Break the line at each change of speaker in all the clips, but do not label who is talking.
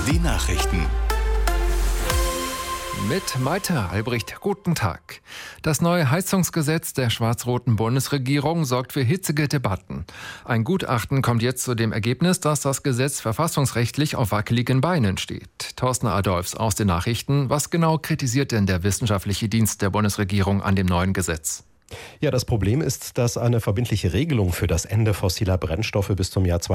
Die Nachrichten.
Mit Maite Albrecht, guten Tag. Das neue Heizungsgesetz der schwarz-roten Bundesregierung sorgt für hitzige Debatten. Ein Gutachten kommt jetzt zu dem Ergebnis, dass das Gesetz verfassungsrechtlich auf wackeligen Beinen steht. Thorsten Adolfs aus den Nachrichten. Was genau kritisiert denn der wissenschaftliche Dienst der Bundesregierung an dem neuen Gesetz?
Ja, das Problem ist, dass eine verbindliche Regelung für das Ende fossiler Brennstoffe bis zum Jahr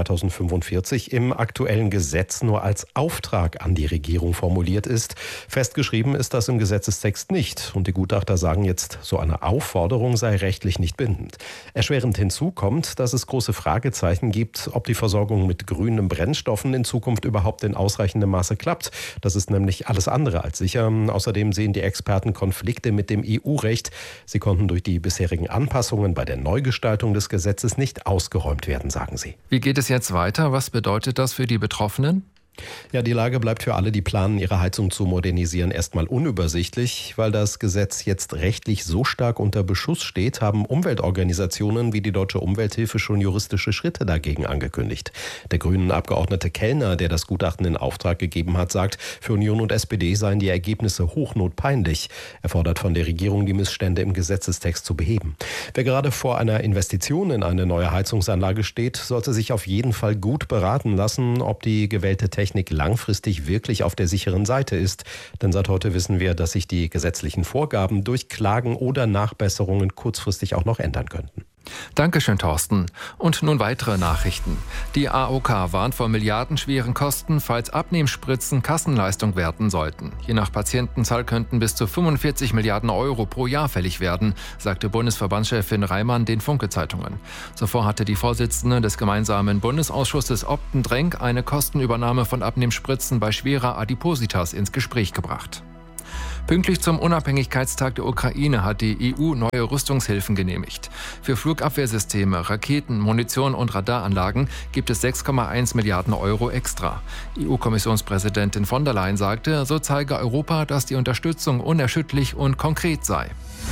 2045 im aktuellen Gesetz nur als Auftrag an die Regierung formuliert ist. Festgeschrieben ist das im Gesetzestext nicht. Und die Gutachter sagen jetzt, so eine Aufforderung sei rechtlich nicht bindend. Erschwerend hinzu kommt, dass es große Fragezeichen gibt, ob die Versorgung mit grünen Brennstoffen in Zukunft überhaupt in ausreichendem Maße klappt. Das ist nämlich alles andere als sicher. Außerdem sehen die Experten Konflikte mit dem EU-Recht. Sie konnten durch die bisherigen Anpassungen bei der Neugestaltung des Gesetzes nicht ausgeräumt werden, sagen sie.
Wie geht es jetzt weiter? Was bedeutet das für die Betroffenen?
Ja, die Lage bleibt für alle, die planen, ihre Heizung zu modernisieren, erstmal unübersichtlich. Weil das Gesetz jetzt rechtlich so stark unter Beschuss steht, haben Umweltorganisationen wie die Deutsche Umwelthilfe schon juristische Schritte dagegen angekündigt. Der grünen Abgeordnete Kellner, der das Gutachten in Auftrag gegeben hat, sagt, für Union und SPD seien die Ergebnisse hochnotpeinlich. Er fordert von der Regierung, die Missstände im Gesetzestext zu beheben. Wer gerade vor einer Investition in eine neue Heizungsanlage steht, sollte sich auf jeden Fall gut beraten lassen, ob die gewählte Technik langfristig wirklich auf der sicheren Seite ist. Denn seit heute wissen wir, dass sich die gesetzlichen Vorgaben durch Klagen oder Nachbesserungen kurzfristig auch noch ändern könnten.
Dankeschön, Thorsten. Und nun weitere Nachrichten. Die AOK warnt vor milliardenschweren Kosten, falls Abnehmspritzen Kassenleistung werden sollten. Je nach Patientenzahl könnten bis zu 45 Milliarden Euro pro Jahr fällig werden, sagte Bundesverbandschefin Reimann den Funke-Zeitungen. Zuvor hatte die Vorsitzende des gemeinsamen Bundesausschusses Opten-Drenk eine Kostenübernahme von Abnehmspritzen bei schwerer Adipositas ins Gespräch gebracht. Pünktlich zum Unabhängigkeitstag der Ukraine hat die EU neue Rüstungshilfen genehmigt. Für Flugabwehrsysteme, Raketen, Munition und Radaranlagen gibt es 6,1 Milliarden Euro extra. EU-Kommissionspräsidentin von der Leyen sagte, so zeige Europa, dass die Unterstützung unerschütterlich und konkret sei.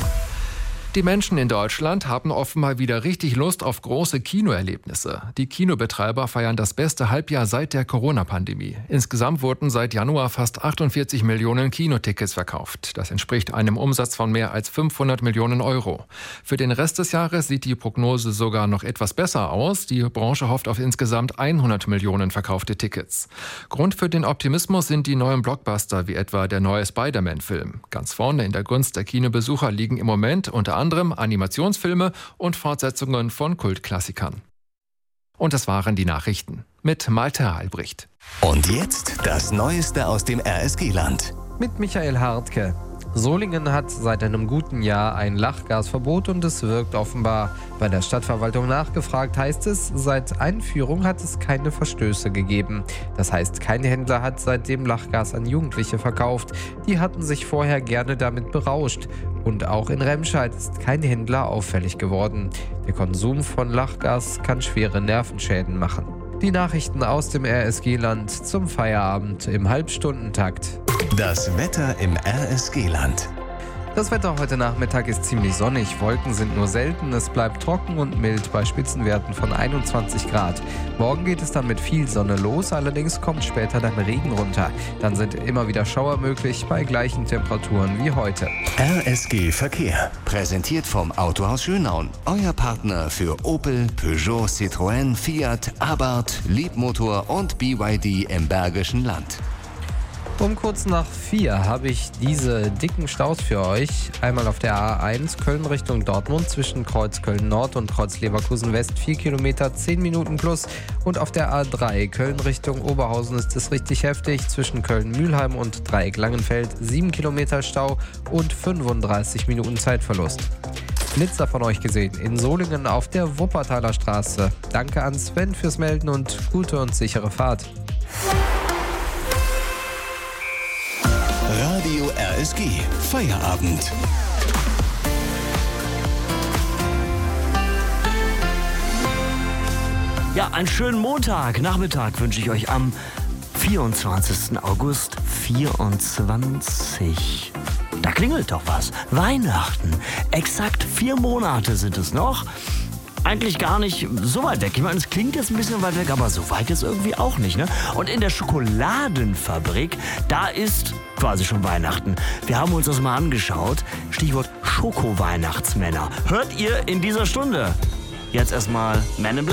Die Menschen in Deutschland haben offenbar wieder richtig Lust auf große Kinoerlebnisse. Die Kinobetreiber feiern das beste Halbjahr seit der Corona-Pandemie. Insgesamt wurden seit Januar fast 48 Millionen Kinotickets verkauft. Das entspricht einem Umsatz von mehr als 500 Millionen Euro. Für den Rest des Jahres sieht die Prognose sogar noch etwas besser aus. Die Branche hofft auf insgesamt 100 Millionen verkaufte Tickets. Grund für den Optimismus sind die neuen Blockbuster, wie etwa der neue Spider-Man-Film. Ganz vorne in der Gunst der Kinobesucher liegen im Moment unter anderem Animationsfilme und Fortsetzungen von Kultklassikern. Und das waren die Nachrichten mit Malte Albrecht.
Und jetzt das Neueste aus dem RSG-Land.
Mit Michael Hartke. Solingen hat seit einem guten Jahr ein Lachgasverbot und es wirkt offenbar. Bei der Stadtverwaltung nachgefragt heißt es, seit Einführung hat es keine Verstöße gegeben. Das heißt, kein Händler hat seitdem Lachgas an Jugendliche verkauft. Die hatten sich vorher gerne damit berauscht. Und auch in Remscheid ist kein Händler auffällig geworden. Der Konsum von Lachgas kann schwere Nervenschäden machen. Die Nachrichten aus dem RSG-Land zum Feierabend im Halbstundentakt.
Das Wetter im RSG-Land.
Das Wetter heute Nachmittag ist ziemlich sonnig, Wolken sind nur selten, es bleibt trocken und mild bei Spitzenwerten von 21 Grad. Morgen geht es dann mit viel Sonne los, allerdings kommt später dann Regen runter. Dann sind immer wieder Schauer möglich bei gleichen Temperaturen wie heute.
RSG Verkehr, präsentiert vom Autohaus Schönaun. Euer Partner für Opel, Peugeot, Citroën, Fiat, Abarth, Leapmotor und BYD im Bergischen Land.
Um kurz nach 4 habe ich diese dicken Staus für euch. Einmal auf der A1 Köln Richtung Dortmund zwischen Kreuz Köln Nord und Kreuz Leverkusen West 4 Kilometer, 10 Minuten plus. Und auf der A3 Köln Richtung Oberhausen ist es richtig heftig. Zwischen Köln-Mülheim und Dreieck Langenfeld 7 Kilometer Stau und 35 Minuten Zeitverlust. Blitzer von euch gesehen in Solingen auf der Wuppertaler Straße. Danke an Sven fürs Melden und gute und sichere Fahrt.
Radio RSG Feierabend.
Ja, einen schönen Montagnachmittag wünsche ich euch am 24. August 24. Da klingelt doch was. Weihnachten. Exakt 4 Monate sind es noch. eigentlich gar nicht so weit weg. Ich meine, es klingt jetzt ein bisschen weit weg, aber so weit jetzt irgendwie auch nicht, ne? Und in der Schokoladenfabrik, da ist quasi schon Weihnachten. Wir haben uns das mal angeschaut. Stichwort Schoko-Weihnachtsmänner. Hört ihr in dieser Stunde? Jetzt erstmal Men in Black.